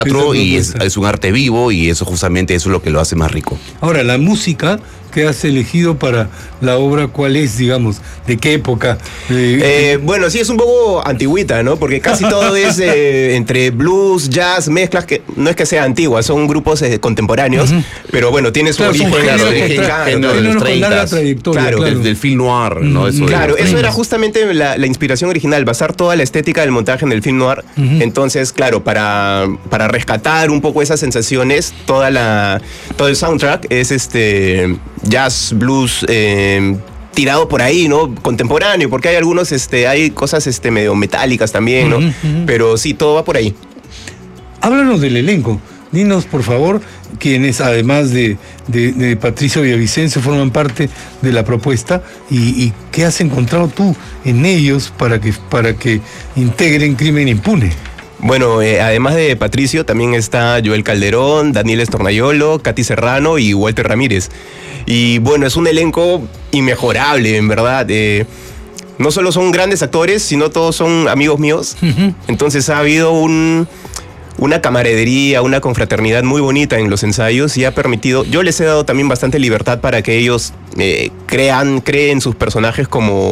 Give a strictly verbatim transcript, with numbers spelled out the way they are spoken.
teatro y es, es un arte vivo y eso justamente eso es lo que lo hace más rico. Ahora, la música que has elegido para la obra, ¿cuál es, digamos? ¿De qué época? Eh, Eh, bueno, sí, es un poco antigüita, ¿no? Porque casi todo es eh, entre blues, jazz, mezclas, que no es que sea antigua, son grupos eh, contemporáneos, uh-huh. pero bueno, tiene su claro, origen, claro, de, de, de, claro, de, de los treinta. Claro, claro. Del, del film noir, ¿no? Eso claro, de eso era justamente la, la inspiración original, basar toda la estética del montaje en el film noir. Uh-huh. Entonces, claro, para, para rescatar un poco esas sensaciones, toda la, todo el soundtrack es este jazz, blues, eh, tirado por ahí, ¿no? Contemporáneo, porque hay algunos, este, hay cosas este, medio metálicas también, ¿no? Uh-huh, uh-huh. Pero sí, todo va por ahí. Háblanos del elenco. Dinos, por favor, quienes, además de, de, de Patricio Villavicencio, forman parte de la propuesta y, y qué has encontrado tú en ellos para que, para que integren Crimen Impune. Bueno, eh, además de Patricio, también está Joel Calderón, Daniel Estornayolo, Katy Serrano y Walter Ramírez. Y bueno, es un elenco inmejorable, en verdad. Eh, no solo son grandes actores, sino todos son amigos míos. Uh-huh. Entonces ha habido un, una camaradería, una confraternidad muy bonita en los ensayos y ha permitido... Yo les he dado también bastante libertad para que ellos eh, crean, creen sus personajes como...